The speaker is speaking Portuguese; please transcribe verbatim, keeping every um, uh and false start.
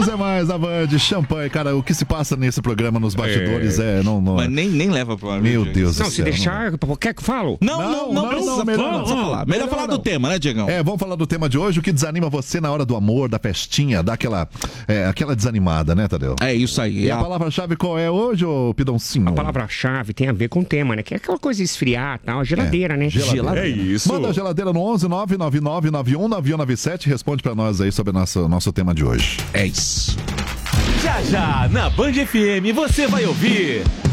Bem-vindos a mais a Band Champanhe. Cara, o que se passa nesse programa nos bastidores é... é não, não... Mas nem, nem leva pro ar. Meu Deus Não, do se céu. deixar, não... quer que eu falo? Não, não, não, não, precisa, não, melhor não, não. falar. Melhor, melhor falar não. do tema, né, Diegão? É, vamos falar do tema de hoje, o que desanima você na hora do amor, da festinha, daquela é, aquela desanimada, né, Tadeu? É isso aí. E a, a palavra-chave qual é hoje, ô Pidãozinho? A palavra-chave tem a ver com o tema, né? Que é aquela coisa esfriar, tal, a geladeira, é, né? Geladeira. É isso. Manda a geladeira no onze nove nove nove nove um nove um nove sete, responde pra nós aí sobre o nosso, nosso tema de hoje. É isso. Já já, na Band F M, você vai ouvir